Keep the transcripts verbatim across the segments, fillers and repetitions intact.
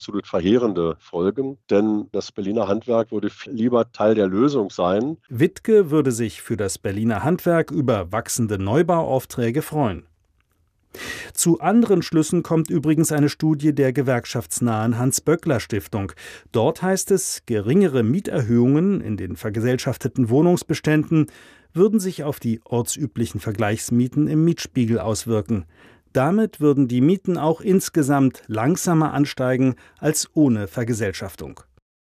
absolut verheerende Folgen, denn das Berliner Handwerk würde viel lieber Teil der Lösung sein. Wittke würde sich für das Berliner Handwerk über wachsende Neubauaufträge freuen. Zu anderen Schlüssen kommt übrigens eine Studie der gewerkschaftsnahen Hans-Böckler-Stiftung. Dort heißt es, geringere Mieterhöhungen in den vergesellschafteten Wohnungsbeständen würden sich auf die ortsüblichen Vergleichsmieten im Mietspiegel auswirken. Damit würden die Mieten auch insgesamt langsamer ansteigen als ohne Vergesellschaftung.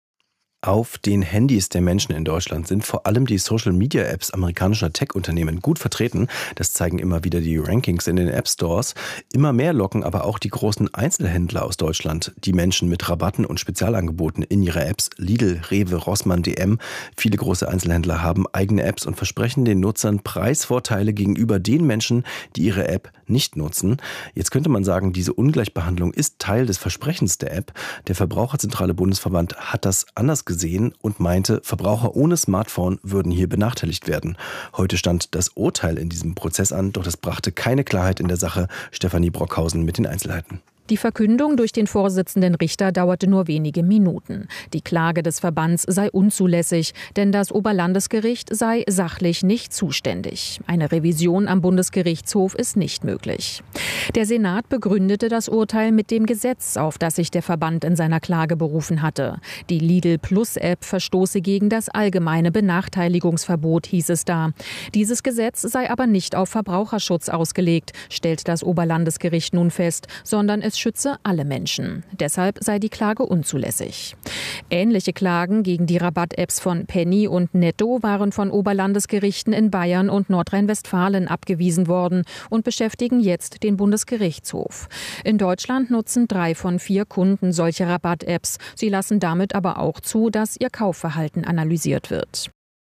Auf den Handys der Menschen in Deutschland sind vor allem die Social-Media-Apps amerikanischer Tech-Unternehmen gut vertreten. Das zeigen immer wieder die Rankings in den App-Stores. Immer mehr locken aber auch die großen Einzelhändler aus Deutschland die Menschen mit Rabatten und Spezialangeboten in ihre Apps. Lidl, Rewe, Rossmann, D M. Viele große Einzelhändler haben eigene Apps und versprechen den Nutzern Preisvorteile gegenüber den Menschen, die ihre App nicht nutzen. Jetzt könnte man sagen, diese Ungleichbehandlung ist Teil des Versprechens der App. Der Verbraucherzentrale Bundesverband hat das anders gesehen. gesehen und meinte, Verbraucher ohne Smartphone würden hier benachteiligt werden. Heute stand das Urteil in diesem Prozess an, doch das brachte keine Klarheit in der Sache. Stefanie Brockhausen mit den Einzelheiten. Die Verkündung durch den Vorsitzenden Richter dauerte nur wenige Minuten. Die Klage des Verbands sei unzulässig, denn das Oberlandesgericht sei sachlich nicht zuständig. Eine Revision am Bundesgerichtshof ist nicht möglich. Der Senat begründete das Urteil mit dem Gesetz, auf das sich der Verband in seiner Klage berufen hatte. Die Lidl-Plus-App verstoße gegen das allgemeine Benachteiligungsverbot, hieß es da. Dieses Gesetz sei aber nicht auf Verbraucherschutz ausgelegt, stellt das Oberlandesgericht nun fest, sondern es schütze alle Menschen. Deshalb sei die Klage unzulässig. Ähnliche Klagen gegen die Rabatt-Apps von Penny und Netto waren von Oberlandesgerichten in Bayern und Nordrhein-Westfalen abgewiesen worden und beschäftigen jetzt den Bundesgerichtshof. In Deutschland nutzen drei von vier Kunden solche Rabatt-Apps. Sie lassen damit aber auch zu, dass ihr Kaufverhalten analysiert wird.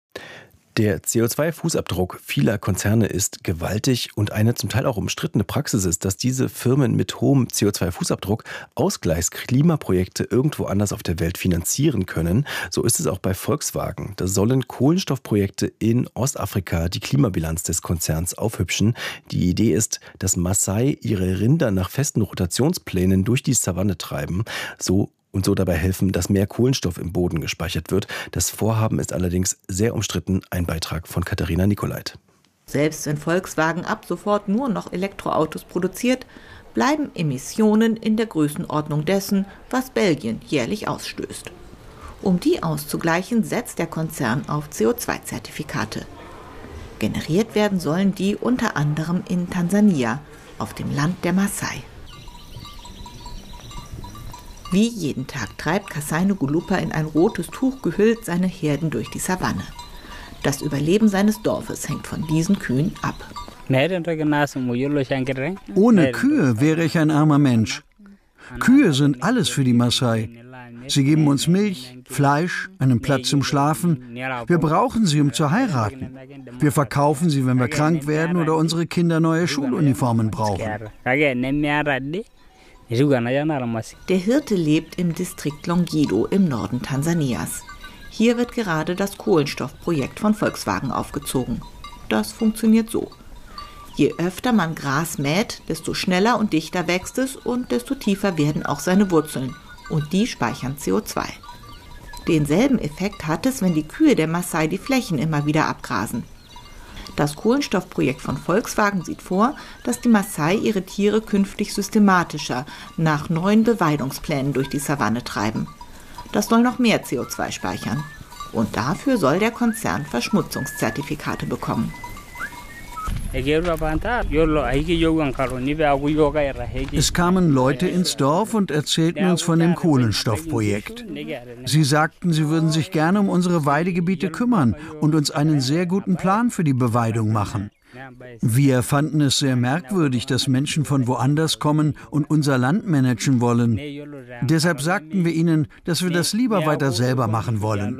Der C O zwei Fußabdruck vieler Konzerne ist gewaltig und eine zum Teil auch umstrittene Praxis ist, dass diese Firmen mit hohem C O zwei Fußabdruck Ausgleichsklimaprojekte irgendwo anders auf der Welt finanzieren können. So ist es auch bei Volkswagen. Da sollen Kohlenstoffprojekte in Ostafrika die Klimabilanz des Konzerns aufhübschen. Die Idee ist, dass Maasai ihre Rinder nach festen Rotationsplänen durch die Savanne treiben. So und so dabei helfen, dass mehr Kohlenstoff im Boden gespeichert wird. Das Vorhaben ist allerdings sehr umstritten. Ein Beitrag von Katharina Nicolait. Selbst wenn Volkswagen ab sofort nur noch Elektroautos produziert, bleiben Emissionen in der Größenordnung dessen, was Belgien jährlich ausstößt. Um die auszugleichen, setzt der Konzern auf C O zwei Zertifikate. Generiert werden sollen die unter anderem in Tansania, auf dem Land der Maasai. Wie jeden Tag treibt Kasai Ngulupa in ein rotes Tuch gehüllt seine Herden durch die Savanne. Das Überleben seines Dorfes hängt von diesen Kühen ab. Ohne Kühe wäre ich ein armer Mensch. Kühe sind alles für die Maasai. Sie geben uns Milch, Fleisch, einen Platz zum Schlafen. Wir brauchen sie, um zu heiraten. Wir verkaufen sie, wenn wir krank werden oder unsere Kinder neue Schuluniformen brauchen. Der Hirte lebt im Distrikt Longido im Norden Tansanias. Hier wird gerade das Kohlenstoffprojekt von Volkswagen aufgezogen. Das funktioniert so. Je öfter man Gras mäht, desto schneller und dichter wächst es und desto tiefer werden auch seine Wurzeln. Und die speichern C O zwei. Denselben Effekt hat es, wenn die Kühe der Maasai die Flächen immer wieder abgrasen. Das Kohlenstoffprojekt von Volkswagen sieht vor, dass die Maasai ihre Tiere künftig systematischer nach neuen Beweidungsplänen durch die Savanne treiben. Das soll noch mehr C O zwei speichern. Und dafür soll der Konzern Verschmutzungszertifikate bekommen. Es kamen Leute ins Dorf und erzählten uns von dem Kohlenstoffprojekt. Sie sagten, sie würden sich gerne um unsere Weidegebiete kümmern und uns einen sehr guten Plan für die Beweidung machen. Wir fanden es sehr merkwürdig, dass Menschen von woanders kommen und unser Land managen wollen. Deshalb sagten wir ihnen, dass wir das lieber weiter selber machen wollen.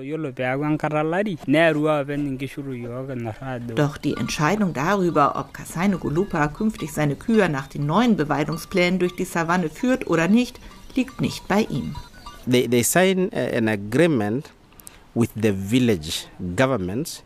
Doch die Entscheidung darüber, ob Kasai Ngulupa künftig seine Kühe nach den neuen Beweidungsplänen durch die Savanne führt oder nicht, liegt nicht bei ihm. They, they sign an agreement with the village governments.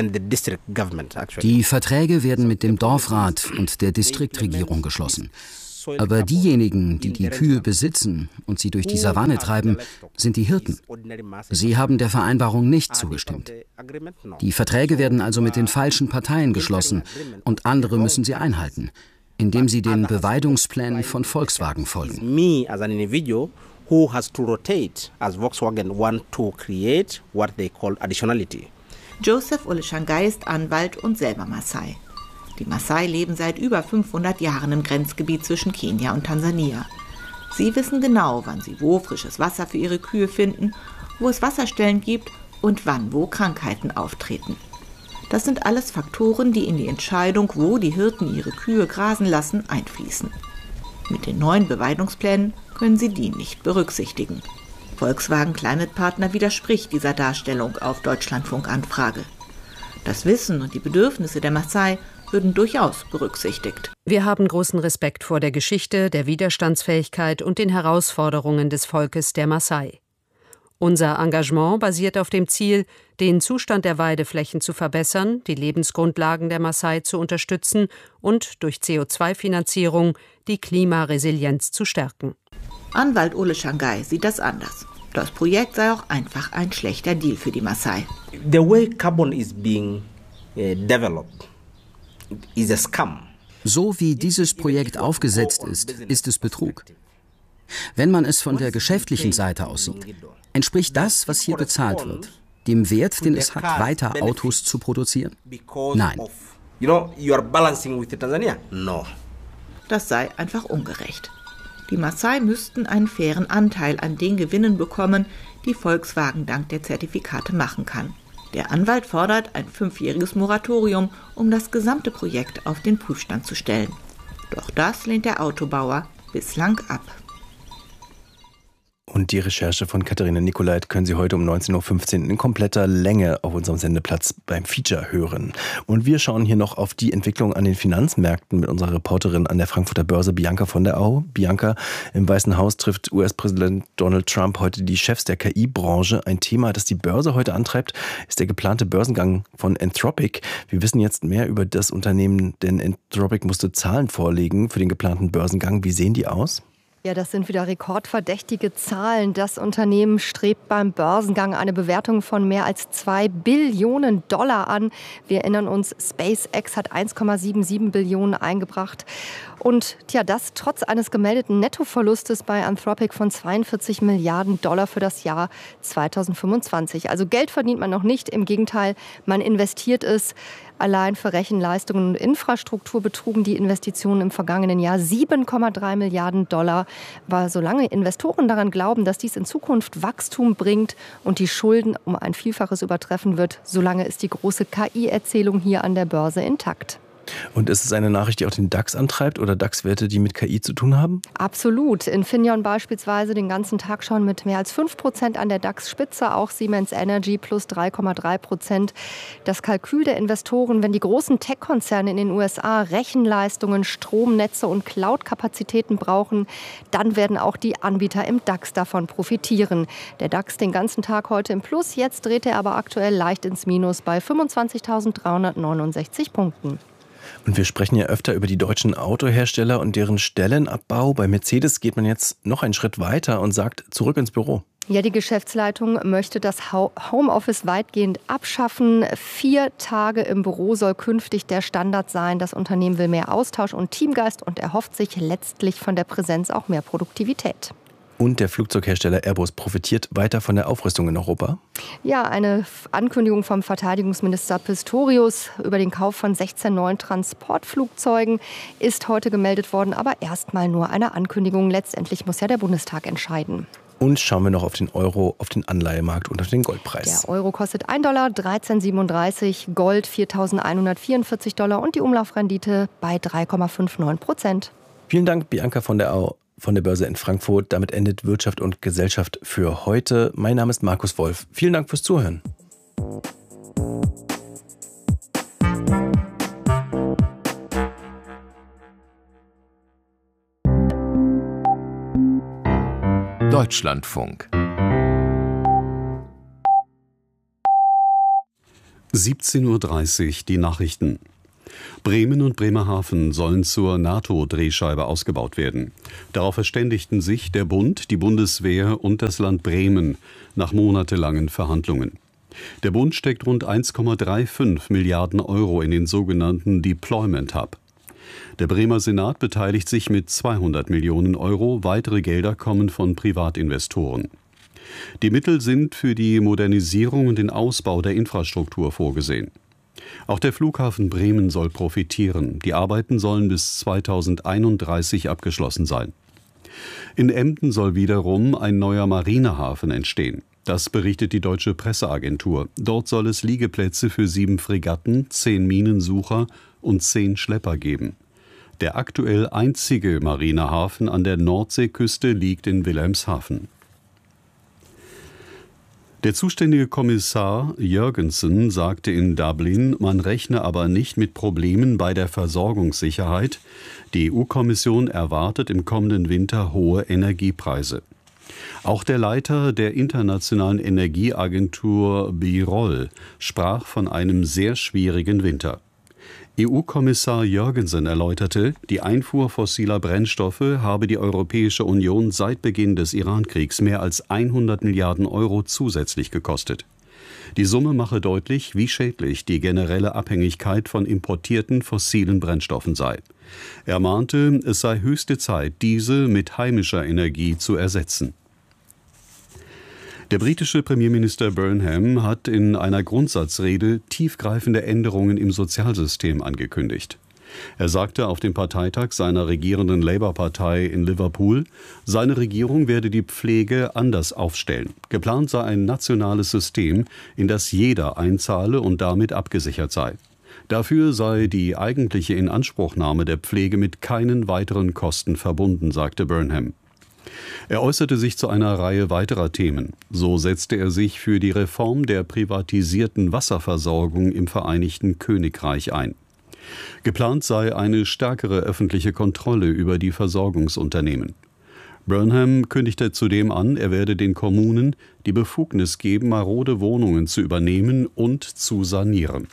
Die Verträge werden mit dem Dorfrat und der Distriktregierung geschlossen. Aber diejenigen, die die Kühe besitzen und sie durch die Savanne treiben, sind die Hirten. Sie haben der Vereinbarung nicht zugestimmt. Die Verträge werden also mit den falschen Parteien geschlossen und andere müssen sie einhalten, indem sie den Beweidungsplänen von Volkswagen folgen. Who has to rotate as Volkswagen want to create what they call additionality. Joseph Oleshangai ist Anwalt und selber Maasai. Die Maasai leben seit über fünfhundert Jahren im Grenzgebiet zwischen Kenia und Tansania. Sie wissen genau, wann sie wo frisches Wasser für ihre Kühe finden, wo es Wasserstellen gibt und wann wo Krankheiten auftreten. Das sind alles Faktoren, die in die Entscheidung, wo die Hirten ihre Kühe grasen lassen, einfließen. Mit den neuen Beweidungsplänen können sie die nicht berücksichtigen. Volkswagen Climate Partner widerspricht dieser Darstellung auf Deutschlandfunk-Anfrage. Das Wissen und die Bedürfnisse der Maasai würden durchaus berücksichtigt. Wir haben großen Respekt vor der Geschichte, der Widerstandsfähigkeit und den Herausforderungen des Volkes der Maasai. Unser Engagement basiert auf dem Ziel, den Zustand der Weideflächen zu verbessern, die Lebensgrundlagen der Maasai zu unterstützen und durch C O zwei Finanzierung die Klimaresilienz zu stärken. Anwalt Oleshangai sieht das anders. Das Projekt sei auch einfach ein schlechter Deal für die Maasai. The way carbon is being uh, developed is a scam. So wie dieses Projekt aufgesetzt ist, ist es Betrug. Wenn man es von der geschäftlichen Seite aus sieht, entspricht das, was hier bezahlt wird, dem Wert, den es hat, weiter Autos zu produzieren? Nein. Das sei einfach ungerecht. Die Maasai müssten einen fairen Anteil an den Gewinnen bekommen, die Volkswagen dank der Zertifikate machen kann. Der Anwalt fordert ein fünfjähriges Moratorium, um das gesamte Projekt auf den Prüfstand zu stellen. Doch das lehnt der Autobauer bislang ab. Und die Recherche von Katharina Nicolait können Sie heute um neunzehn Uhr fünfzehn in kompletter Länge auf unserem Sendeplatz beim Feature hören. Und wir schauen hier noch auf die Entwicklung an den Finanzmärkten mit unserer Reporterin an der Frankfurter Börse, Bianca von der Au. Bianca, im Weißen Haus trifft U S-Präsident Donald Trump heute die Chefs der K I-Branche. Ein Thema, das die Börse heute antreibt, ist der geplante Börsengang von Anthropic. Wir wissen jetzt mehr über das Unternehmen, denn Anthropic musste Zahlen vorlegen für den geplanten Börsengang. Wie sehen die aus? Ja, das sind wieder rekordverdächtige Zahlen. Das Unternehmen strebt beim Börsengang eine Bewertung von mehr als zwei Billionen Dollar an. Wir erinnern uns, SpaceX hat eins Komma siebenundsiebzig Billionen eingebracht. Und tja, das trotz eines gemeldeten Nettoverlustes bei Anthropic von zweiundvierzig Milliarden Dollar für das Jahr zweitausendfünfundzwanzig. Also Geld verdient man noch nicht, im Gegenteil, man investiert es. Allein für Rechenleistungen und Infrastruktur betrugen die Investitionen im vergangenen Jahr sieben Komma drei Milliarden Dollar. Aber solange Investoren daran glauben, dass dies in Zukunft Wachstum bringt und die Schulden um ein Vielfaches übertreffen wird, solange ist die große K I-Erzählung hier an der Börse intakt. Und ist es eine Nachricht, die auch den DAX antreibt oder DAX-Werte, die mit K I zu tun haben? Absolut. Infineon beispielsweise den ganzen Tag schon mit mehr als fünf Prozent an der DAX-Spitze, auch Siemens Energy plus drei Komma drei Prozent. Das Kalkül der Investoren, wenn die großen Tech-Konzerne in den U S A Rechenleistungen, Stromnetze und Cloud-Kapazitäten brauchen, dann werden auch die Anbieter im DAX davon profitieren. Der DAX den ganzen Tag heute im Plus, jetzt dreht er aber aktuell leicht ins Minus bei fünfundzwanzigtausenddreihundertneunundsechzig Punkten. Und wir sprechen ja öfter über die deutschen Autohersteller und deren Stellenabbau. Bei Mercedes geht man jetzt noch einen Schritt weiter und sagt, zurück ins Büro. Ja, die Geschäftsleitung möchte das Homeoffice weitgehend abschaffen. Vier Tage im Büro soll künftig der Standard sein. Das Unternehmen will mehr Austausch und Teamgeist und erhofft sich letztlich von der Präsenz auch mehr Produktivität. Und der Flugzeughersteller Airbus profitiert weiter von der Aufrüstung in Europa? Ja, eine Ankündigung vom Verteidigungsminister Pistorius über den Kauf von sechzehn neuen Transportflugzeugen ist heute gemeldet worden, aber erstmal nur eine Ankündigung. Letztendlich muss ja der Bundestag entscheiden. Und schauen wir noch auf den Euro, auf den Anleihemarkt und auf den Goldpreis. Der Euro kostet ein Dollar dreizehn siebenunddreißig, Gold viertausendeinhundertvierundvierzig Dollar und die Umlaufrendite bei drei Komma neunundfünfzig Prozent. Vielen Dank, Bianca von der Au. Von der Börse in Frankfurt. Damit endet Wirtschaft und Gesellschaft für heute. Mein Name ist Markus Wolf. Vielen Dank fürs Zuhören. Deutschlandfunk. siebzehn Uhr dreißig, die Nachrichten. Bremen und Bremerhaven sollen zur NATO-Drehscheibe ausgebaut werden. Darauf verständigten sich der Bund, die Bundeswehr und das Land Bremen nach monatelangen Verhandlungen. Der Bund steckt rund eins Komma fünfunddreißig Milliarden Euro in den sogenannten Deployment Hub. Der Bremer Senat beteiligt sich mit zweihundert Millionen Euro, weitere Gelder kommen von Privatinvestoren. Die Mittel sind für die Modernisierung und den Ausbau der Infrastruktur vorgesehen. Auch der Flughafen Bremen soll profitieren. Die Arbeiten sollen bis zweitausendeinunddreißig abgeschlossen sein. In Emden soll wiederum ein neuer Marinehafen entstehen. Das berichtet die Deutsche Presseagentur. Dort soll es Liegeplätze für sieben Fregatten, zehn Minensucher und zehn Schlepper geben. Der aktuell einzige Marinehafen an der Nordseeküste liegt in Wilhelmshaven. Der zuständige Kommissar Jørgensen sagte in Dublin, man rechne aber nicht mit Problemen bei der Versorgungssicherheit. Die E U-Kommission erwartet im kommenden Winter hohe Energiepreise. Auch der Leiter der internationalen Energieagentur Birol sprach von einem sehr schwierigen Winter. E U-Kommissar Jørgensen erläuterte, die Einfuhr fossiler Brennstoffe habe die Europäische Union seit Beginn des Iran-Kriegs mehr als hundert Milliarden Euro zusätzlich gekostet. Die Summe mache deutlich, wie schädlich die generelle Abhängigkeit von importierten fossilen Brennstoffen sei. Er mahnte, es sei höchste Zeit, diese mit heimischer Energie zu ersetzen. Der britische Premierminister Burnham hat in einer Grundsatzrede tiefgreifende Änderungen im Sozialsystem angekündigt. Er sagte auf dem Parteitag seiner regierenden Labour-Partei in Liverpool, seine Regierung werde die Pflege anders aufstellen. Geplant sei ein nationales System, in das jeder einzahle und damit abgesichert sei. Dafür sei die eigentliche Inanspruchnahme der Pflege mit keinen weiteren Kosten verbunden, sagte Burnham. Er äußerte sich zu einer Reihe weiterer Themen. So setzte er sich für die Reform der privatisierten Wasserversorgung im Vereinigten Königreich ein. Geplant sei eine stärkere öffentliche Kontrolle über die Versorgungsunternehmen. Burnham kündigte zudem an, er werde den Kommunen die Befugnis geben, marode Wohnungen zu übernehmen und zu sanieren.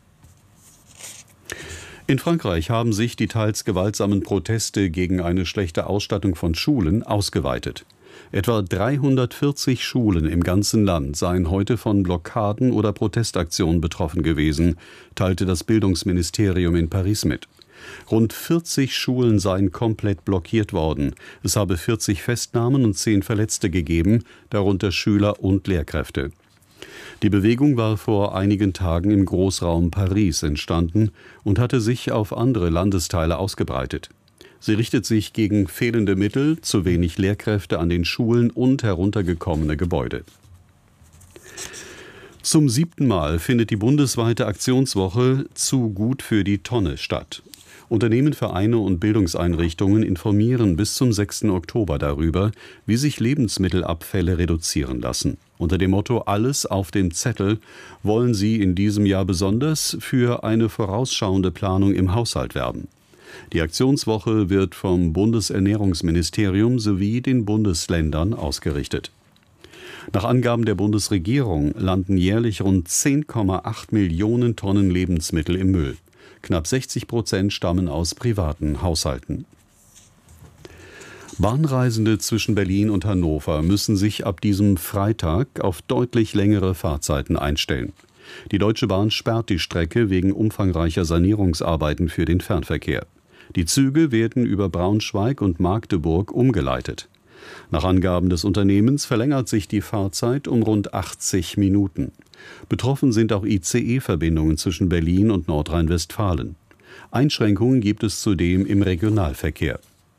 In Frankreich haben sich die teils gewaltsamen Proteste gegen eine schlechte Ausstattung von Schulen ausgeweitet. Etwa dreihundertvierzig Schulen im ganzen Land seien heute von Blockaden oder Protestaktionen betroffen gewesen, teilte das Bildungsministerium in Paris mit. Rund vierzig Schulen seien komplett blockiert worden. Es habe vierzig Festnahmen und zehn Verletzte gegeben, darunter Schüler und Lehrkräfte. Die Bewegung war vor einigen Tagen im Großraum Paris entstanden und hatte sich auf andere Landesteile ausgebreitet. Sie richtet sich gegen fehlende Mittel, zu wenig Lehrkräfte an den Schulen und heruntergekommene Gebäude. Zum siebten Mal findet die bundesweite Aktionswoche Zu gut für die Tonne statt. Unternehmen, Vereine und Bildungseinrichtungen informieren bis zum sechsten Oktober darüber, wie sich Lebensmittelabfälle reduzieren lassen. Unter dem Motto »Alles auf dem Zettel« wollen sie in diesem Jahr besonders für eine vorausschauende Planung im Haushalt werben. Die Aktionswoche wird vom Bundesernährungsministerium sowie den Bundesländern ausgerichtet. Nach Angaben der Bundesregierung landen jährlich rund zehn Komma acht Millionen Tonnen Lebensmittel im Müll. Knapp sechzig Prozent stammen aus privaten Haushalten. Bahnreisende zwischen Berlin und Hannover müssen sich ab diesem Freitag auf deutlich längere Fahrzeiten einstellen. Die Deutsche Bahn sperrt die Strecke wegen umfangreicher Sanierungsarbeiten für den Fernverkehr. Die Züge werden über Braunschweig und Magdeburg umgeleitet. Nach Angaben des Unternehmens verlängert sich die Fahrzeit um rund achtzig Minuten. Betroffen sind auch I C E-Verbindungen zwischen Berlin und Nordrhein-Westfalen. Einschränkungen gibt es zudem im Regionalverkehr.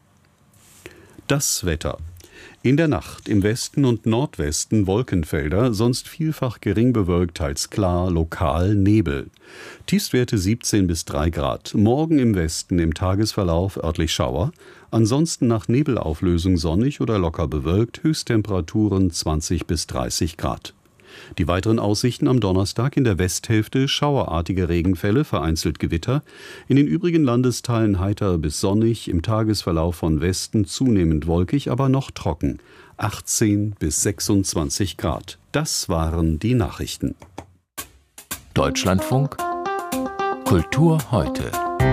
Das Wetter. In der Nacht im Westen und Nordwesten Wolkenfelder, sonst vielfach gering bewölkt, teils klar, lokal Nebel. Tiefstwerte siebzehn bis drei Grad. Morgen im Westen im Tagesverlauf örtlich Schauer. Ansonsten nach Nebelauflösung sonnig oder locker bewölkt, Höchsttemperaturen zwanzig bis dreißig Grad. Die weiteren Aussichten am Donnerstag: in der Westhälfte schauerartige Regenfälle, vereinzelt Gewitter. In den übrigen Landesteilen heiter bis sonnig, im Tagesverlauf von Westen zunehmend wolkig, aber noch trocken. achtzehn bis sechsundzwanzig Grad. Das waren die Nachrichten. Deutschlandfunk Kultur heute.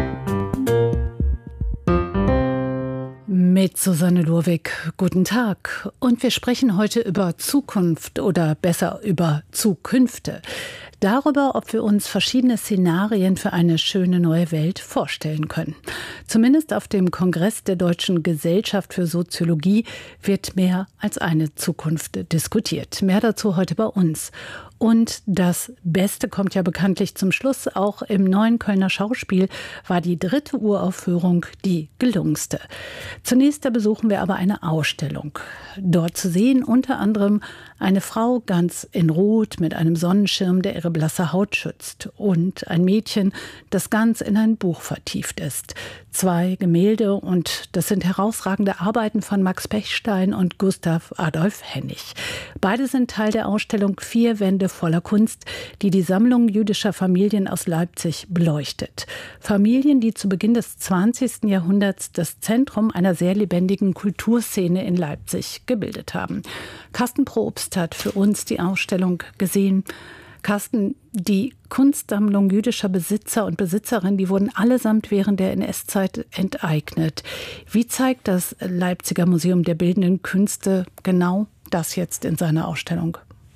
Mit Susanne Lurwig, guten Tag. Und wir sprechen heute über Zukunft oder besser über Zukünfte. Darüber, ob wir uns verschiedene Szenarien für eine schöne neue Welt vorstellen können. Zumindest auf dem Kongress der Deutschen Gesellschaft für Soziologie wird mehr als eine Zukunft diskutiert. Mehr dazu heute bei uns. Und das Beste kommt ja bekanntlich zum Schluss. Auch im neuen Kölner Schauspiel war die dritte Uraufführung die gelungenste. Zunächst besuchen wir aber eine Ausstellung. Dort zu sehen unter anderem eine Frau ganz in Rot mit einem Sonnenschirm, der ihre blasse Haut schützt. Und ein Mädchen, das ganz in ein Buch vertieft ist. Zwei Gemälde und das sind herausragende Arbeiten von Max Pechstein und Gustav Adolf Hennig. Beide sind Teil der Ausstellung Vier Wände voller Kunst, die die Sammlung jüdischer Familien aus Leipzig beleuchtet. Familien, die zu Beginn des zwanzigsten Jahrhunderts das Zentrum einer sehr lebendigen Kulturszene in Leipzig gebildet haben. Carsten Probst hat für uns die Ausstellung gesehen. Carsten, die Kunstsammlung jüdischer Besitzer und Besitzerinnen, die wurden allesamt während der N S-Zeit enteignet. Wie zeigt das Leipziger Museum der Bildenden Künste genau das jetzt in seiner Ausstellung?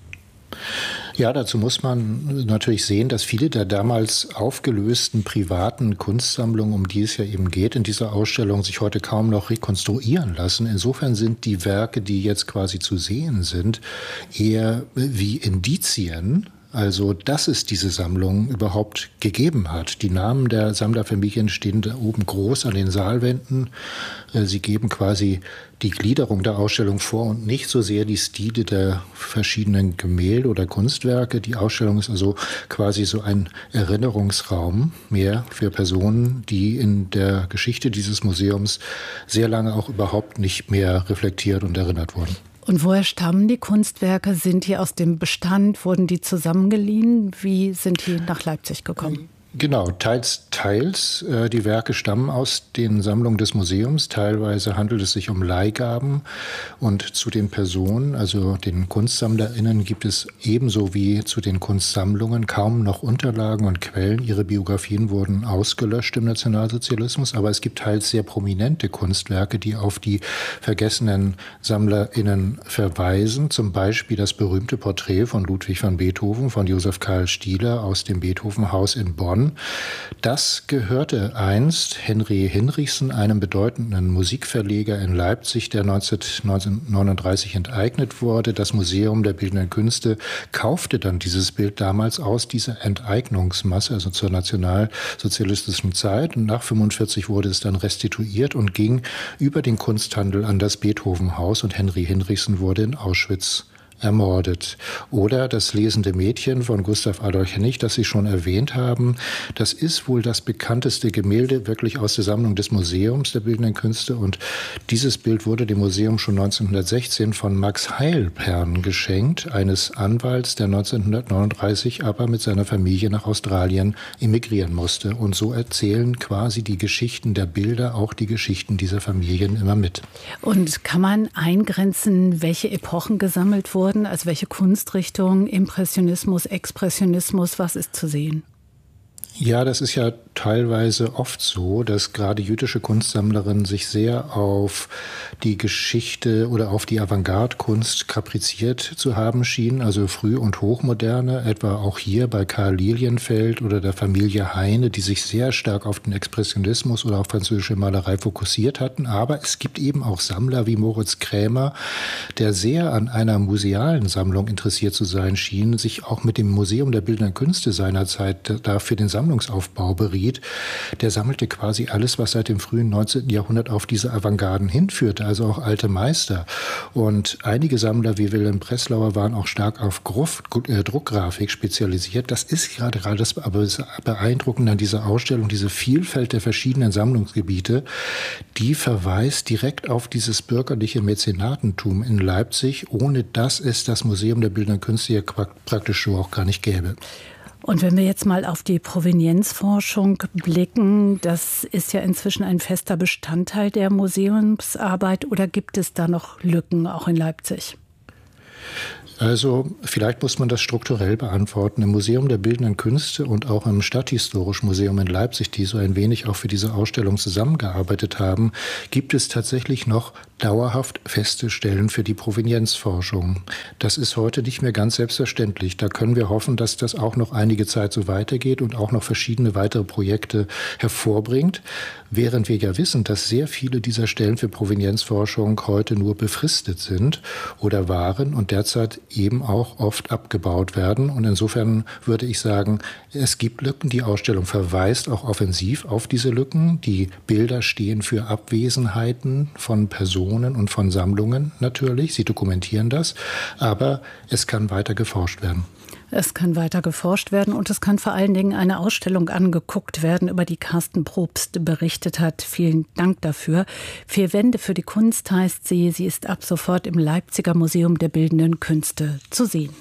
Ja, dazu muss man natürlich sehen, dass viele der damals aufgelösten privaten Kunstsammlungen, um die es ja eben geht, in dieser Ausstellung sich heute kaum noch rekonstruieren lassen. Insofern sind die Werke, die jetzt quasi zu sehen sind, eher wie Indizien. Also, dass es diese Sammlung überhaupt gegeben hat. Die Namen der Sammlerfamilien stehen da oben groß an den Saalwänden. Sie geben quasi die Gliederung der Ausstellung vor und nicht so sehr die Stile der verschiedenen Gemälde oder Kunstwerke. Die Ausstellung ist also quasi so ein Erinnerungsraum mehr für Personen, die in der Geschichte dieses Museums sehr lange auch überhaupt nicht mehr reflektiert und erinnert wurden. Und woher stammen die Kunstwerke? Sind die aus dem Bestand? Wurden die zusammengeliehen? Wie sind die nach Leipzig gekommen? Genau, teils, teils. Äh, die Werke stammen aus den Sammlungen des Museums. Teilweise handelt es sich um Leihgaben. Und zu den Personen, also den KunstsammlerInnen, gibt es ebenso wie zu den Kunstsammlungen kaum noch Unterlagen und Quellen. Ihre Biografien wurden ausgelöscht im Nationalsozialismus. Aber es gibt teils sehr prominente Kunstwerke, die auf die vergessenen SammlerInnen verweisen. Zum Beispiel das berühmte Porträt von Ludwig van Beethoven von Josef Karl Stieler aus dem Beethovenhaus in Bonn. Das gehörte einst Henry Hinrichsen, einem bedeutenden Musikverleger in Leipzig, der neunzehnhundertneununddreißig enteignet wurde. Das Museum der Bildenden Künste kaufte dann dieses Bild damals aus dieser Enteignungsmasse, also zur nationalsozialistischen Zeit. Und nach fünfundvierzig wurde es dann restituiert und ging über den Kunsthandel an das Beethovenhaus. Und Henry Hinrichsen wurde in Auschwitz ermordet. Oder das lesende Mädchen von Gustav Adolf Hennig, das Sie schon erwähnt haben. Das ist wohl das bekannteste Gemälde wirklich aus der Sammlung des Museums der Bildenden Künste. Und dieses Bild wurde dem Museum schon neunzehnhundertsechzehn von Max Heilpern geschenkt, eines Anwalts, der neunzehnhundertneununddreißig aber mit seiner Familie nach Australien emigrieren musste. Und so erzählen quasi die Geschichten der Bilder auch die Geschichten dieser Familien immer mit. Und kann man eingrenzen, welche Epochen gesammelt wurden? Also welche Kunstrichtung, Impressionismus, Expressionismus, was ist zu sehen? Ja, das ist ja teilweise oft so, dass gerade jüdische Kunstsammlerinnen sich sehr auf die Geschichte oder auf die Avantgarde-Kunst kapriziert zu haben schienen, also früh- und hochmoderne, etwa auch hier bei Karl Lilienfeld oder der Familie Heine, die sich sehr stark auf den Expressionismus oder auf französische Malerei fokussiert hatten. Aber es gibt eben auch Sammler wie Moritz Krämer, der sehr an einer musealen Sammlung interessiert zu sein schien, sich auch mit dem Museum der Bildenden Künste seinerzeit dafür den Sammlungsaufbau beriet. Der sammelte quasi alles, was seit dem frühen neunzehnten Jahrhundert auf diese Avantgarden hinführte, also auch alte Meister. Und einige Sammler wie Wilhelm Breslauer waren auch stark auf Gruff, äh, Druckgrafik spezialisiert. Das ist gerade, gerade das Beeindruckende an dieser Ausstellung, diese Vielfalt der verschiedenen Sammlungsgebiete, die verweist direkt auf dieses bürgerliche Mäzenatentum in Leipzig, ohne dass es das Museum der Bildenden Künste hier praktisch so auch gar nicht gäbe. Und wenn wir jetzt mal auf die Provenienzforschung blicken, das ist ja inzwischen ein fester Bestandteil der Museumsarbeit, oder gibt es da noch Lücken auch in Leipzig? Also vielleicht muss man das strukturell beantworten. Im Museum der Bildenden Künste und auch im Stadthistorischen Museum in Leipzig, die so ein wenig auch für diese Ausstellung zusammengearbeitet haben, gibt es tatsächlich noch dauerhaft feste Stellen für die Provenienzforschung. Das ist heute nicht mehr ganz selbstverständlich. Da können wir hoffen, dass das auch noch einige Zeit so weitergeht und auch noch verschiedene weitere Projekte hervorbringt. Während wir ja wissen, dass sehr viele dieser Stellen für Provenienzforschung heute nur befristet sind oder waren und derzeit eben auch oft abgebaut werden. Und insofern würde ich sagen, es gibt Lücken. Die Ausstellung verweist auch offensiv auf diese Lücken. Die Bilder stehen für Abwesenheiten von Personen und von Sammlungen natürlich. Sie dokumentieren das. Aber es kann weiter geforscht werden. Es kann weiter geforscht werden und es kann vor allen Dingen eine Ausstellung angeguckt werden, über die Carsten Probst berichtet hat. Vielen Dank dafür. Vier Wände für die Kunst heißt sie. Sie ist ab sofort im Leipziger Museum der Bildenden Künste zu sehen.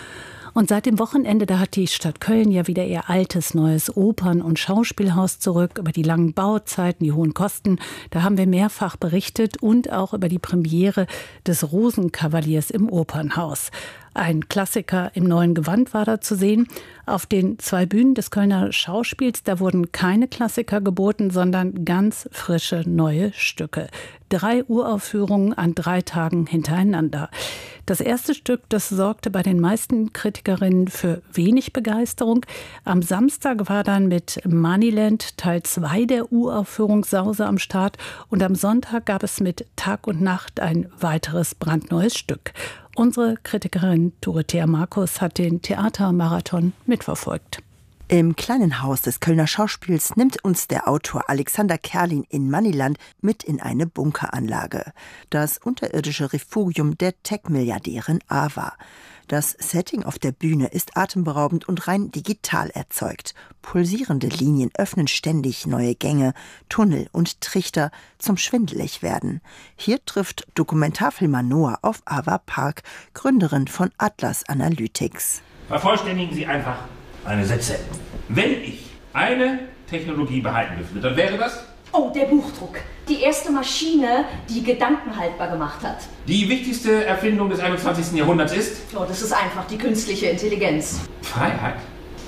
Und seit dem Wochenende, da hat die Stadt Köln ja wieder ihr altes, neues Opern- und Schauspielhaus zurück. Über die langen Bauzeiten, die hohen Kosten, da haben wir mehrfach berichtet und auch über die Premiere des Rosenkavaliers im Opernhaus. Ein Klassiker im neuen Gewand war da zu sehen. Auf den zwei Bühnen des Kölner Schauspiels, da wurden keine Klassiker geboten, sondern ganz frische neue Stücke. Drei Uraufführungen an drei Tagen hintereinander. Das erste Stück, das sorgte bei den meisten Kritikerinnen für wenig Begeisterung. Am Samstag war dann mit Moneyland Teil zwei der Uraufführung Sause am Start und am Sonntag gab es mit Tag und Nacht ein weiteres brandneues Stück. Unsere Kritikerin Dorothea Markus hat den Theatermarathon mitverfolgt. Im kleinen Haus des Kölner Schauspiels nimmt uns der Autor Alexander Kerlin in Moneyland mit in eine Bunkeranlage. Das unterirdische Refugium der Tech-Milliardärin Ava. Das Setting auf der Bühne ist atemberaubend und rein digital erzeugt. Pulsierende Linien öffnen ständig neue Gänge, Tunnel und Trichter zum schwindelig werden. Hier trifft Dokumentarfilmer Noah auf Ava Park, Gründerin von Atlas Analytics. Vervollständigen Sie einfach meine Sätze. Wenn ich eine Technologie behalten dürfte, dann wäre das? Oh, der Buchdruck. Die erste Maschine, die Gedanken haltbar gemacht hat. Die wichtigste Erfindung des einundzwanzigsten Jahrhunderts ist? Oh, das ist einfach die künstliche Intelligenz. Freiheit.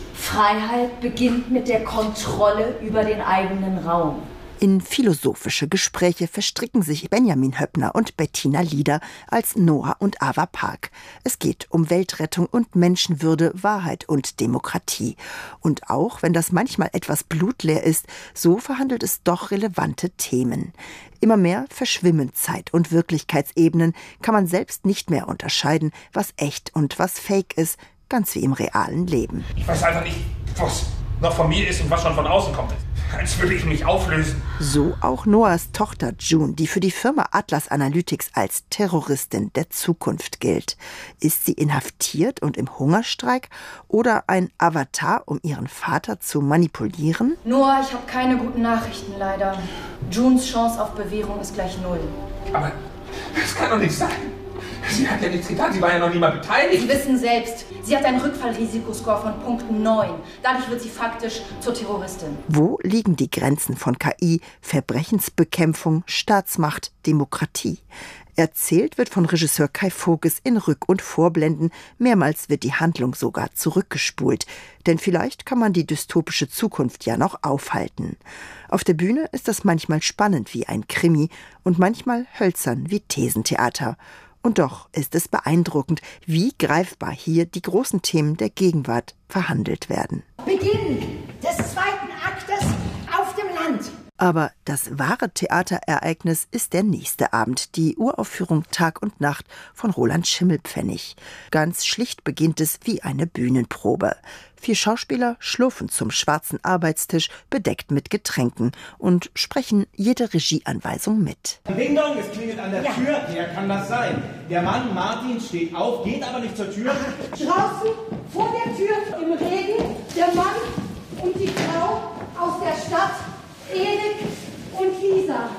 Freiheit beginnt mit der Kontrolle über den eigenen Raum. In philosophische Gespräche verstricken sich Benjamin Höppner und Bettina Lieder als Noah und Ava Park. Es geht um Weltrettung und Menschenwürde, Wahrheit und Demokratie. Und auch wenn das manchmal etwas blutleer ist, so verhandelt es doch relevante Themen. Immer mehr verschwimmen Zeit- und Wirklichkeitsebenen, kann man selbst nicht mehr unterscheiden, was echt und was fake ist, ganz wie im realen Leben. Ich weiß einfach nicht, was noch von mir ist und was schon von außen kommt. Als würde ich mich auflösen. So auch Noahs Tochter June, die für die Firma Atlas Analytics als Terroristin der Zukunft gilt. Ist sie inhaftiert und im Hungerstreik oder ein Avatar, um ihren Vater zu manipulieren? Noah, ich habe keine guten Nachrichten, leider. Junes Chance auf Bewährung ist gleich null. Aber das kann doch nicht sein. Sie hat ja nichts getan, sie war ja noch nie mal beteiligt. Sie wissen selbst, sie hat einen Rückfallrisikoscore von Punkt neun. Dadurch wird sie faktisch zur Terroristin. Wo liegen die Grenzen von K I, Verbrechensbekämpfung, Staatsmacht, Demokratie? Erzählt wird von Regisseur Kai Voges in Rück- und Vorblenden. Mehrmals wird die Handlung sogar zurückgespult. Denn vielleicht kann man die dystopische Zukunft ja noch aufhalten. Auf der Bühne ist das manchmal spannend wie ein Krimi und manchmal hölzern wie Thesentheater. Und doch ist es beeindruckend, wie greifbar hier die großen Themen der Gegenwart verhandelt werden. Beginn des zweiten Aktes auf dem Land. Aber das wahre Theaterereignis ist der nächste Abend, die Uraufführung Tag und Nacht von Roland Schimmelpfennig. Ganz schlicht beginnt es wie eine Bühnenprobe. Vier Schauspieler schlurfen zum schwarzen Arbeitstisch, bedeckt mit Getränken, und sprechen jede Regieanweisung mit. Ding Dong, es klingelt an der ja. Tür. Wer kann das sein? Der Mann Martin steht auf, geht aber nicht zur Tür. Draußen, vor der Tür, im Regen, der Mann und die Frau aus der Stadt, Erik und Lisa.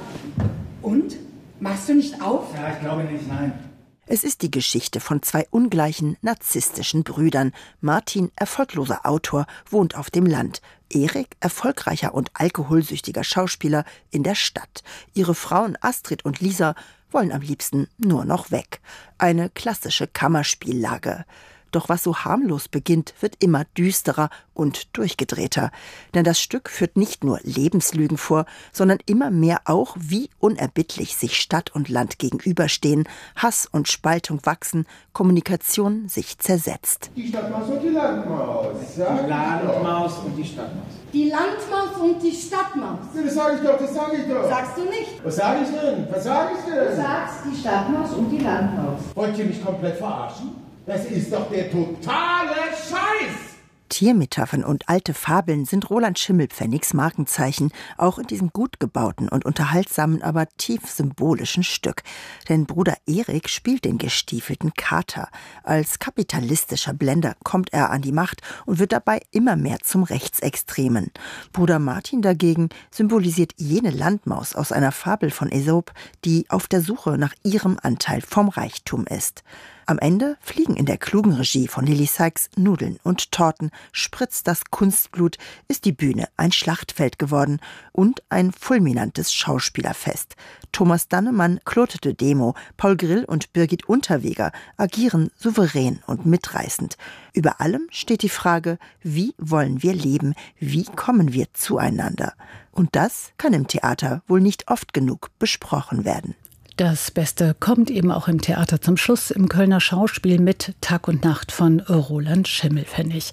Und? Machst du nicht auf? Ja, ich glaube nicht, nein. Es ist die Geschichte von zwei ungleichen, narzisstischen Brüdern. Martin, erfolgloser Autor, wohnt auf dem Land. Erik, erfolgreicher und alkoholsüchtiger Schauspieler, in der Stadt. Ihre Frauen Astrid und Lisa wollen am liebsten nur noch weg. Eine klassische Kammerspiellage. Doch was so harmlos beginnt, wird immer düsterer und durchgedrehter. Denn das Stück führt nicht nur Lebenslügen vor, sondern immer mehr auch, wie unerbittlich sich Stadt und Land gegenüberstehen, Hass und Spaltung wachsen, Kommunikation sich zersetzt. Die Stadtmaus und die Landmaus. Die Landmaus und die Stadtmaus. Die Landmaus und die Stadtmaus. Das sage ich doch, das sage ich doch. Sagst du nicht? Was sage ich denn? Was sage ich denn? Du sagst die Stadtmaus und die Landmaus. Wollt ihr mich komplett verarschen? Das ist doch der totale Scheiß! Tiermetaphern und alte Fabeln sind Roland Schimmelpfennigs Markenzeichen, auch in diesem gut gebauten und unterhaltsamen, aber tief symbolischen Stück. Denn Bruder Erik spielt den gestiefelten Kater. Als kapitalistischer Blender kommt er an die Macht und wird dabei immer mehr zum Rechtsextremen. Bruder Martin dagegen symbolisiert jene Landmaus aus einer Fabel von Aesop, die auf der Suche nach ihrem Anteil vom Reichtum ist. Am Ende fliegen in der klugen Regie von Lily Sykes Nudeln und Torten, spritzt das Kunstblut, ist die Bühne ein Schlachtfeld geworden und ein fulminantes Schauspielerfest. Thomas Dannemann, Claude de Demo, Paul Grill und Birgit Unterweger agieren souverän und mitreißend. Über allem steht die Frage, wie wollen wir leben, wie kommen wir zueinander? Und das kann im Theater wohl nicht oft genug besprochen werden. Das Beste kommt eben auch im Theater zum Schluss im Kölner Schauspiel mit Tag und Nacht von Roland Schimmelpfennig.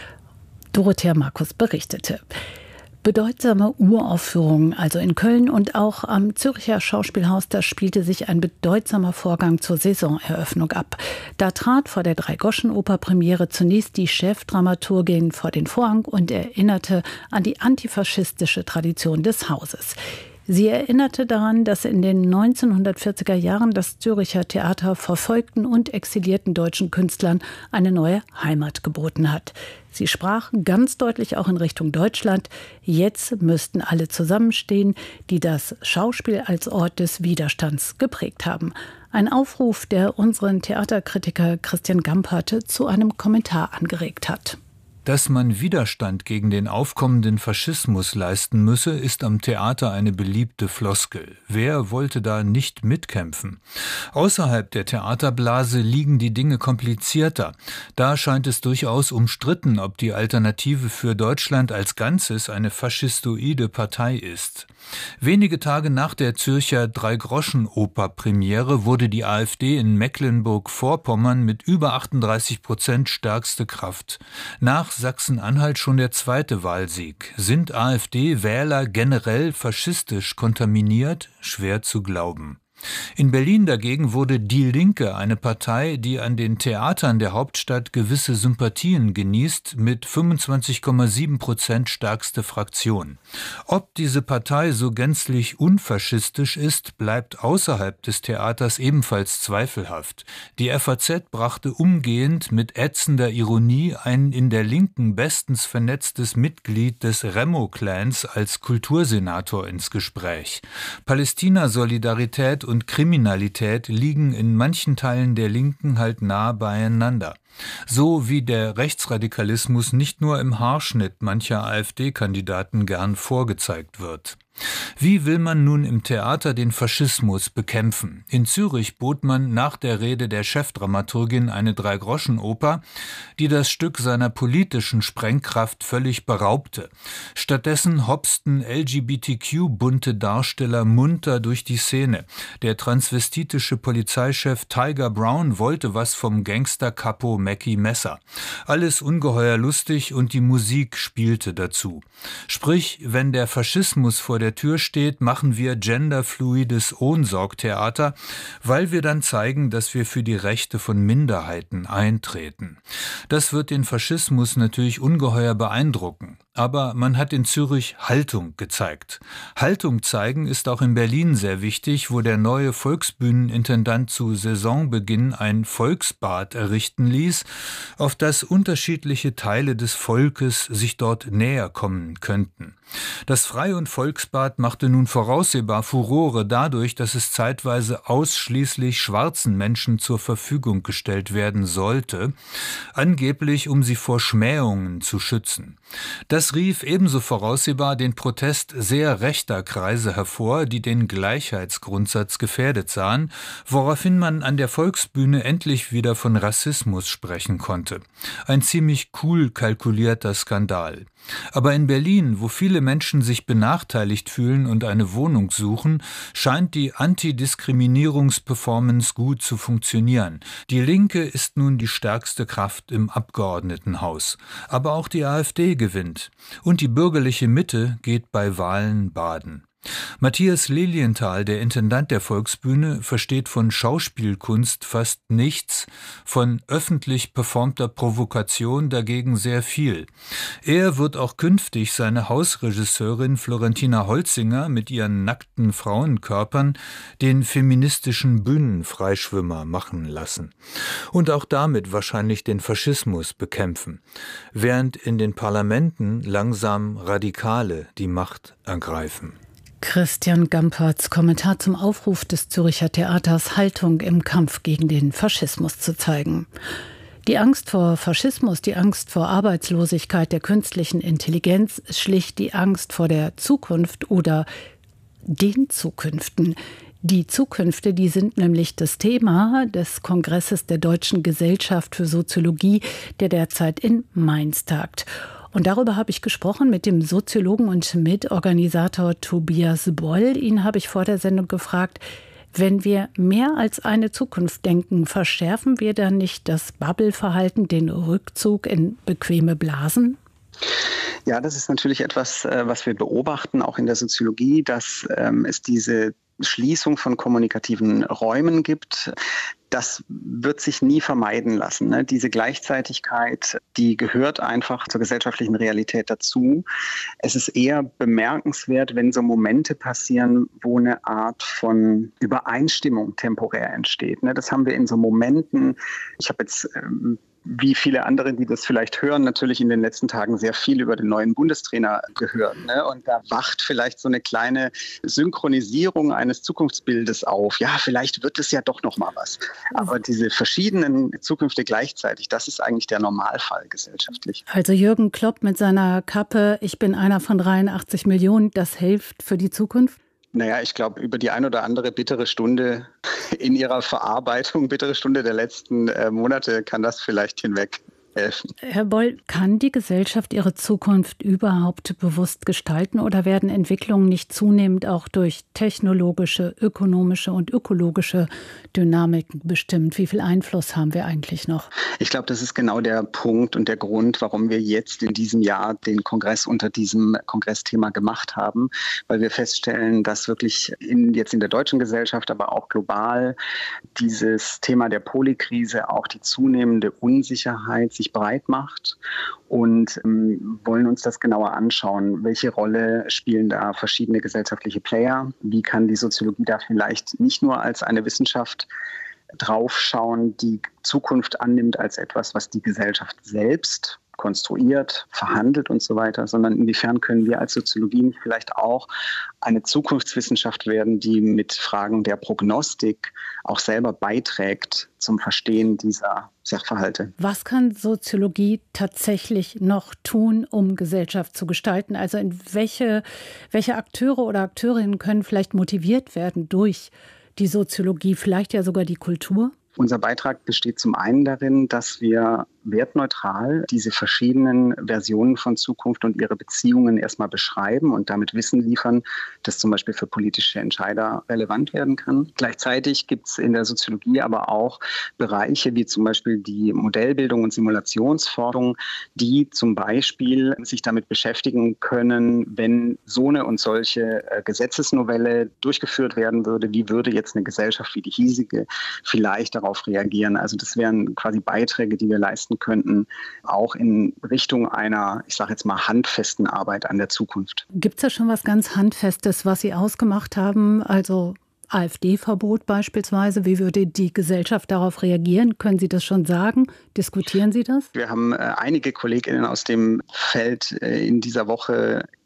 Dorothea Markus berichtete. Bedeutsame Uraufführungen, also in Köln und auch am Zürcher Schauspielhaus, da spielte sich ein bedeutsamer Vorgang zur Saisoneröffnung ab. Da trat vor der Dreigroschen-Oper-Premiere zunächst die Chefdramaturgin vor den Vorhang und erinnerte an die antifaschistische Tradition des Hauses. Sie erinnerte daran, dass in den neunzehnhundertvierziger Jahren das Zürcher Theater verfolgten und exilierten deutschen Künstlern eine neue Heimat geboten hat. Sie sprach ganz deutlich auch in Richtung Deutschland, jetzt müssten alle zusammenstehen, die das Schauspiel als Ort des Widerstands geprägt haben. Ein Aufruf, der unseren Theaterkritiker Christian Gampert zu einem Kommentar angeregt hat. Dass man Widerstand gegen den aufkommenden Faschismus leisten müsse, ist am Theater eine beliebte Floskel. Wer wollte da nicht mitkämpfen? Außerhalb der Theaterblase liegen die Dinge komplizierter. Da scheint es durchaus umstritten, ob die Alternative für Deutschland als Ganzes eine faschistoide Partei ist. Wenige Tage nach der Zürcher Dreigroschen-Oper-Premiere wurde die AfD in Mecklenburg-Vorpommern mit über achtunddreißig Prozent stärkste Kraft. Nach Sachsen-Anhalt schon der zweite Wahlsieg. Sind AfD-Wähler generell faschistisch kontaminiert? Schwer zu glauben. In Berlin dagegen wurde Die Linke, eine Partei, die an den Theatern der Hauptstadt gewisse Sympathien genießt, mit fünfundzwanzig Komma sieben Prozent stärkste Fraktion. Ob diese Partei so gänzlich unfaschistisch ist, bleibt außerhalb des Theaters ebenfalls zweifelhaft. Die F A Z brachte umgehend mit ätzender Ironie ein in der Linken bestens vernetztes Mitglied des Remo-Clans als Kultursenator ins Gespräch. Palästina-Solidarität und Kriminalität liegen in manchen Teilen der Linken halt nah beieinander. So wie der Rechtsradikalismus nicht nur im Haarschnitt mancher AfD-Kandidaten gern vorgezeigt wird. Wie will man nun im Theater den Faschismus bekämpfen? In Zürich bot man nach der Rede der Chefdramaturgin eine Dreigroschen-Oper, die das Stück seiner politischen Sprengkraft völlig beraubte. Stattdessen hopsten L G B T Q-bunte Darsteller munter durch die Szene. Der transvestitische Polizeichef Tiger Brown wollte was vom Gangster-Capo Mackie Messer. Alles ungeheuer lustig und die Musik spielte dazu. Sprich, wenn der Faschismus vor der Tür steht, machen wir genderfluides Ohnsorgtheater, weil wir dann zeigen, dass wir für die Rechte von Minderheiten eintreten. Das wird den Faschismus natürlich ungeheuer beeindrucken. Aber man hat in Zürich Haltung gezeigt. Haltung zeigen ist auch in Berlin sehr wichtig, wo der neue Volksbühnenintendant zu Saisonbeginn ein Volksbad errichten ließ, auf das unterschiedliche Teile des Volkes sich dort näher kommen könnten. Das Frei- und Volksbad machte nun voraussehbar Furore dadurch, dass es zeitweise ausschließlich schwarzen Menschen zur Verfügung gestellt werden sollte, angeblich um sie vor Schmähungen zu schützen. Das Das rief ebenso voraussehbar den Protest sehr rechter Kreise hervor, die den Gleichheitsgrundsatz gefährdet sahen, woraufhin man an der Volksbühne endlich wieder von Rassismus sprechen konnte. Ein ziemlich cool kalkulierter Skandal. Aber in Berlin, wo viele Menschen sich benachteiligt fühlen und eine Wohnung suchen, scheint die Antidiskriminierungsperformance gut zu funktionieren. Die Linke ist nun die stärkste Kraft im Abgeordnetenhaus. Aber auch die AfD gewinnt. Und die bürgerliche Mitte geht bei Wahlen baden. Matthias Lilienthal, der Intendant der Volksbühne, versteht von Schauspielkunst fast nichts, von öffentlich performter Provokation dagegen sehr viel. Er wird auch künftig seine Hausregisseurin Florentina Holzinger mit ihren nackten Frauenkörpern den feministischen Bühnenfreischwimmer machen lassen. Und auch damit wahrscheinlich den Faschismus bekämpfen, während in den Parlamenten langsam Radikale die Macht ergreifen. Christian Gamperts Kommentar zum Aufruf des Zürcher Theaters, Haltung im Kampf gegen den Faschismus zu zeigen. Die Angst vor Faschismus, die Angst vor Arbeitslosigkeit, der künstlichen Intelligenz ist schlicht die Angst vor der Zukunft oder den Zukünften. Die Zukünfte, die sind nämlich das Thema des Kongresses der Deutschen Gesellschaft für Soziologie, der derzeit in Mainz tagt. Und darüber habe ich gesprochen mit dem Soziologen und Mitorganisator Tobias Boll. Ihn habe ich vor der Sendung gefragt, wenn wir mehr als eine Zukunft denken, verschärfen wir dann nicht das Bubble-Verhalten, den Rückzug in bequeme Blasen? Ja, das ist natürlich etwas, was wir beobachten, auch in der Soziologie, dass ähm, es diese Schließung von kommunikativen Räumen gibt. Das wird sich nie vermeiden lassen. Ne? Diese Gleichzeitigkeit, die gehört einfach zur gesellschaftlichen Realität dazu. Es ist eher bemerkenswert, wenn so Momente passieren, wo eine Art von Übereinstimmung temporär entsteht. Ne? Das haben wir in so Momenten. Ich habe jetzt ähm, wie viele andere, die das vielleicht hören, natürlich in den letzten Tagen sehr viel über den neuen Bundestrainer gehört. Ne? Und da wacht vielleicht so eine kleine Synchronisierung eines Zukunftsbildes auf. Ja, vielleicht wird es ja doch noch mal was. Aber diese verschiedenen Zukünfte gleichzeitig, das ist eigentlich der Normalfall gesellschaftlich. Also Jürgen Klopp mit seiner Kappe, ich bin einer von dreiundachtzig Millionen, das hilft für die Zukunft? Naja, ich glaube, über die ein oder andere bittere Stunde in ihrer Verarbeitung, bittere Stunde der letzten äh, Monate, kann das vielleicht hinweg helfen. Herr Boll, kann die Gesellschaft ihre Zukunft überhaupt bewusst gestalten oder werden Entwicklungen nicht zunehmend auch durch technologische, ökonomische und ökologische Dynamiken bestimmt? Wie viel Einfluss haben wir eigentlich noch? Ich glaube, das ist genau der Punkt und der Grund, warum wir jetzt in diesem Jahr den Kongress unter diesem Kongressthema gemacht haben, weil wir feststellen, dass wirklich in, jetzt in der deutschen Gesellschaft, aber auch global dieses Thema der Polykrise, auch die zunehmende Unsicherheit sich breit macht und ähm, wollen uns das genauer anschauen. Welche Rolle spielen da verschiedene gesellschaftliche Player? Wie kann die Soziologie da vielleicht nicht nur als eine Wissenschaft draufschauen, die Zukunft annimmt als etwas, was die Gesellschaft selbst konstruiert, verhandelt und so weiter, sondern inwiefern können wir als Soziologie nicht vielleicht auch eine Zukunftswissenschaft werden, die mit Fragen der Prognostik auch selber beiträgt zum Verstehen dieser Sachverhalte. Was kann Soziologie tatsächlich noch tun, um Gesellschaft zu gestalten? Also in welche, welche Akteure oder Akteurinnen können vielleicht motiviert werden durch die Soziologie, vielleicht ja sogar die Kultur? Unser Beitrag besteht zum einen darin, dass wir wertneutral diese verschiedenen Versionen von Zukunft und ihre Beziehungen erstmal beschreiben und damit Wissen liefern, das zum Beispiel für politische Entscheider relevant werden kann. Gleichzeitig gibt es in der Soziologie aber auch Bereiche wie zum Beispiel die Modellbildung und Simulationsforschung, die zum Beispiel sich damit beschäftigen können, wenn so eine und solche Gesetzesnovelle durchgeführt werden würde, wie würde jetzt eine Gesellschaft wie die hiesige vielleicht darauf reagieren. Also das wären quasi Beiträge, die wir leisten könnten, auch in Richtung einer, ich sage jetzt mal, handfesten Arbeit an der Zukunft. Gibt es da schon was ganz Handfestes, was Sie ausgemacht haben? Also AfD-Verbot beispielsweise. Wie würde die Gesellschaft darauf reagieren? Können Sie das schon sagen? Diskutieren Sie das? Wir haben äh, einige KollegInnen aus dem Feld äh, in dieser Woche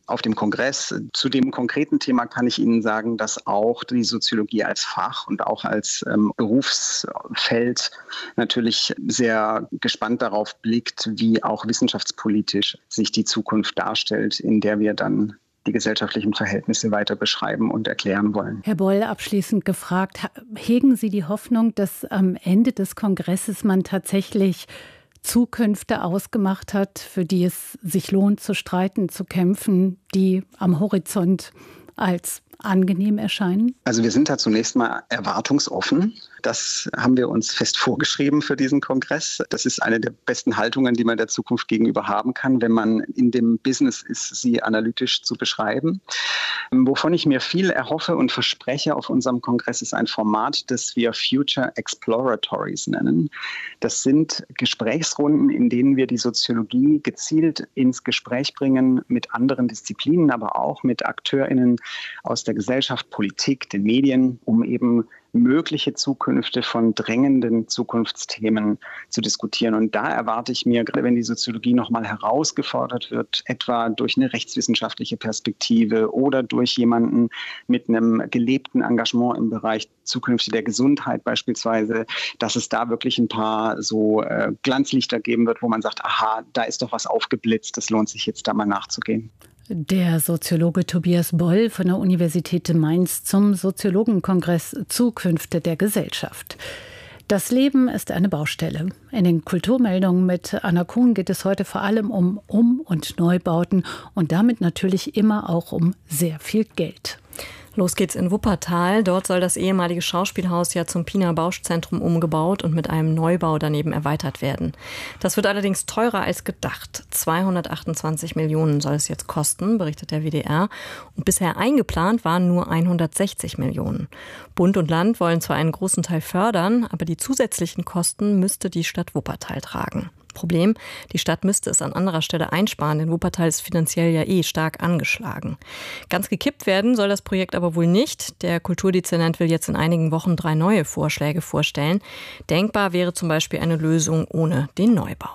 auf dem Kongress. Zu dem konkreten Thema kann ich Ihnen sagen, dass auch die Soziologie als Fach und auch als ähm, Berufsfeld natürlich sehr gespannt darauf blickt, wie auch wissenschaftspolitisch sich die Zukunft darstellt, in der wir dann die gesellschaftlichen Verhältnisse weiter beschreiben und erklären wollen. Herr Boll, abschließend gefragt, hegen Sie die Hoffnung, dass am Ende des Kongresses man tatsächlich Zukünfte ausgemacht hat, für die es sich lohnt zu streiten, zu kämpfen, die am Horizont als angenehm erscheinen? Also wir sind da zunächst mal erwartungsoffen. Das haben wir uns fest vorgeschrieben für diesen Kongress. Das ist eine der besten Haltungen, die man der Zukunft gegenüber haben kann, wenn man in dem Business ist, sie analytisch zu beschreiben. Wovon ich mir viel erhoffe und verspreche auf unserem Kongress ist ein Format, das wir Future Exploratories nennen. Das sind Gesprächsrunden, in denen wir die Soziologie gezielt ins Gespräch bringen mit anderen Disziplinen, aber auch mit AkteurInnen aus der Gesellschaft, Politik, den Medien, um eben mögliche Zukünfte von drängenden Zukunftsthemen zu diskutieren. Und da erwarte ich mir, gerade wenn die Soziologie nochmal herausgefordert wird, etwa durch eine rechtswissenschaftliche Perspektive oder durch jemanden mit einem gelebten Engagement im Bereich Zukünfte der Gesundheit beispielsweise, dass es da wirklich ein paar so äh, Glanzlichter geben wird, wo man sagt, aha, da ist doch was aufgeblitzt, das lohnt sich jetzt da mal nachzugehen. Der Soziologe Tobias Boll von der Universität Mainz zum Soziologenkongress Zukünfte der Gesellschaft. Das Leben ist eine Baustelle. In den Kulturmeldungen mit Anna Kuhn geht es heute vor allem um Um- und Neubauten und damit natürlich immer auch um sehr viel Geld. Los geht's in Wuppertal. Dort soll das ehemalige Schauspielhaus ja zum Pina Bausch-Zentrum umgebaut und mit einem Neubau daneben erweitert werden. Das wird allerdings teurer als gedacht. zweihundertachtundzwanzig Millionen soll es jetzt kosten, berichtet der W D R. Und bisher eingeplant waren nur hundertsechzig Millionen. Bund und Land wollen zwar einen großen Teil fördern, aber die zusätzlichen Kosten müsste die Stadt Wuppertal tragen. Problem, die Stadt müsste es an anderer Stelle einsparen, denn Wuppertal ist finanziell ja eh stark angeschlagen. Ganz gekippt werden soll das Projekt aber wohl nicht. Der Kulturdezernent will jetzt in einigen Wochen drei neue Vorschläge vorstellen. Denkbar wäre zum Beispiel eine Lösung ohne den Neubau.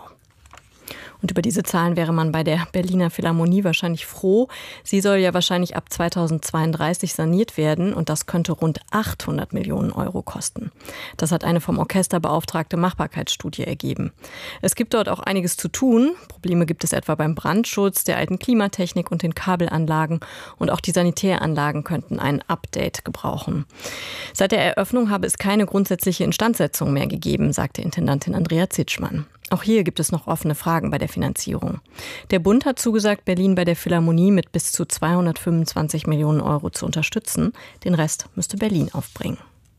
Und über diese Zahlen wäre man bei der Berliner Philharmonie wahrscheinlich froh. Sie soll ja wahrscheinlich ab zweitausendzweiunddreißig saniert werden und das könnte rund achthundert Millionen Euro kosten. Das hat eine vom Orchester beauftragte Machbarkeitsstudie ergeben. Es gibt dort auch einiges zu tun. Probleme gibt es etwa beim Brandschutz, der alten Klimatechnik und den Kabelanlagen. Und auch die Sanitäranlagen könnten ein Update gebrauchen. Seit der Eröffnung habe es keine grundsätzliche Instandsetzung mehr gegeben, sagte Intendantin Andrea Zitschmann. Auch hier gibt es noch offene Fragen bei der Finanzierung. Der Bund hat zugesagt, Berlin bei der Philharmonie mit bis zu zweihundertfünfundzwanzig Millionen Euro zu unterstützen. Den Rest müsste Berlin aufbringen.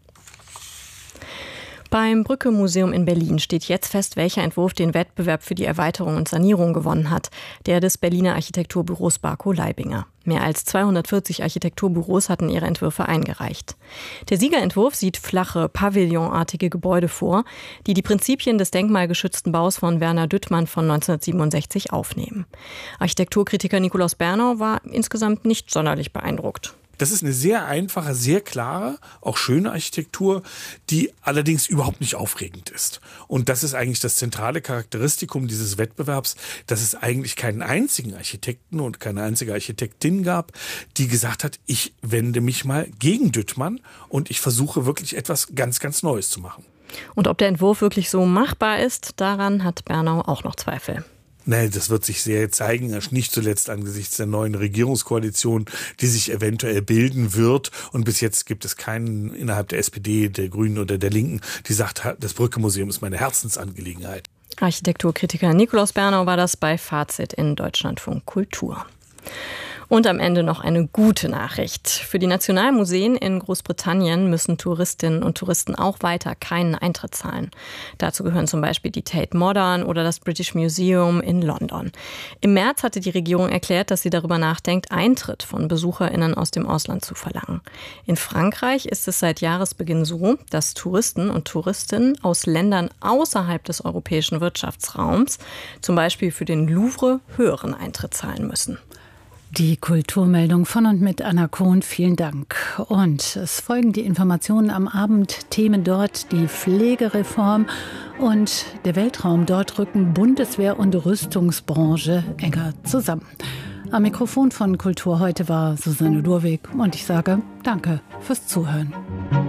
Beim Brücke-Museum in Berlin steht jetzt fest, welcher Entwurf den Wettbewerb für die Erweiterung und Sanierung gewonnen hat, der des Berliner Architekturbüros Barco Leibinger. Mehr als zweihundertvierzig Architekturbüros hatten ihre Entwürfe eingereicht. Der Siegerentwurf sieht flache, pavillonartige Gebäude vor, die die Prinzipien des denkmalgeschützten Baus von Werner Düttmann von neunzehnhundertsiebenundsechzig aufnehmen. Architekturkritiker Nikolaus Bernau war insgesamt nicht sonderlich beeindruckt. Das ist eine sehr einfache, sehr klare, auch schöne Architektur, die allerdings überhaupt nicht aufregend ist. Und das ist eigentlich das zentrale Charakteristikum dieses Wettbewerbs, dass es eigentlich keinen einzigen Architekten und keine einzige Architektin gab, die gesagt hat, ich wende mich mal gegen Düttmann und ich versuche wirklich etwas ganz, ganz Neues zu machen. Und ob der Entwurf wirklich so machbar ist, daran hat Bernau auch noch Zweifel. Nein, das wird sich sehr zeigen, nicht zuletzt angesichts der neuen Regierungskoalition, die sich eventuell bilden wird. Und bis jetzt gibt es keinen innerhalb der S P D, der Grünen oder der Linken, die sagt, das Brücke-Museum ist meine Herzensangelegenheit. Architekturkritiker Nikolaus Bernau war das bei Fazit in Deutschlandfunk Kultur. Und am Ende noch eine gute Nachricht. Für die Nationalmuseen in Großbritannien müssen Touristinnen und Touristen auch weiter keinen Eintritt zahlen. Dazu gehören zum Beispiel die Tate Modern oder das British Museum in London. Im März hatte die Regierung erklärt, dass sie darüber nachdenkt, Eintritt von BesucherInnen aus dem Ausland zu verlangen. In Frankreich ist es seit Jahresbeginn so, dass Touristen und Touristinnen aus Ländern außerhalb des europäischen Wirtschaftsraums, zum Beispiel für den Louvre, höheren Eintritt zahlen müssen. Die Kulturmeldung von und mit Anna Kohn, vielen Dank. Und es folgen die Informationen am Abend, Themen dort, die Pflegereform und der Weltraum. Dort rücken Bundeswehr und Rüstungsbranche enger zusammen. Am Mikrofon von Kultur heute war Susanne Durwig und ich sage Danke fürs Zuhören.